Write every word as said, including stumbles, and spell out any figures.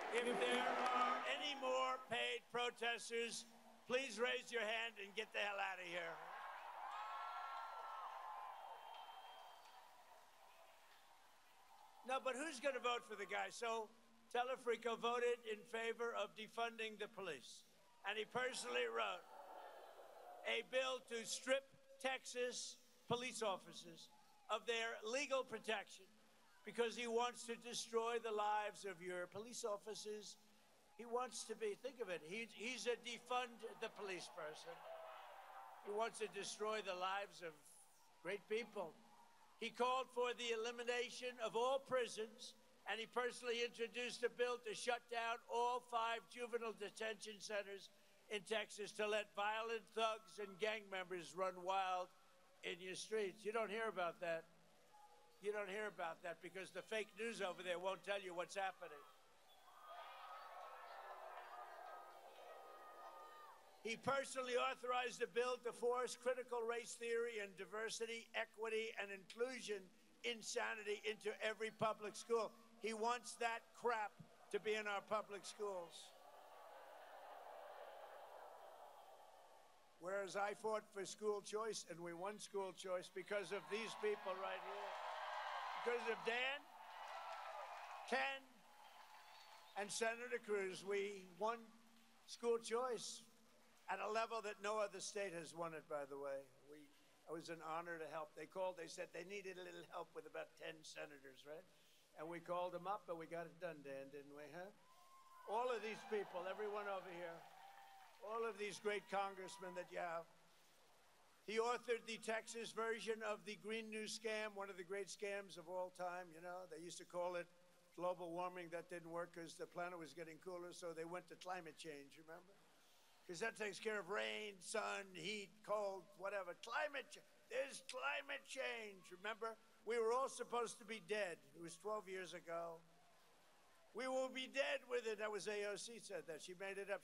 If there are any more paid protesters, please raise your hand and get the hell out of here. No, but who's going to vote for the guy? So Telefrico voted in favor of defunding the police. And he personally wrote a bill to strip Texas police officers of their legal protection because he wants to destroy the lives of your police officers. He wants to be, think of it, he, he's a defund the police person. He wants to destroy the lives of great people. He called for the elimination of all prisons, and he personally introduced a bill to shut down all five juvenile detention centers in Texas to let violent thugs and gang members run wild in your streets. You don't hear about that. You don't hear about that because the fake news over there won't tell you what's happening. He personally authorized a bill to force critical race theory and diversity, equity, and inclusion insanity into every public school. He wants that crap to be in our public schools. Whereas I fought for school choice, and we won school choice because of these people right here. Because of Dan, Ken, and Senator Cruz, we won school choice at a level that no other state has won it, by the way. We, it was an honor to help. They called, they said they needed a little help with about ten senators, right? And we called them up, but we got it done, Dan, didn't we, huh? All of these people, everyone over here, all of these great congressmen that you have. He authored the Texas version of the Green New Scam, one of the great scams of all time, you know. They used to call it global warming. That didn't work because the planet was getting cooler, so they went to climate change, remember? Because that takes care of rain, sun, heat, cold, whatever. Climate change. There's climate change, remember? We were all supposed to be dead. It was twelve years ago. We will be dead with it. That was A O C said that. She made it up.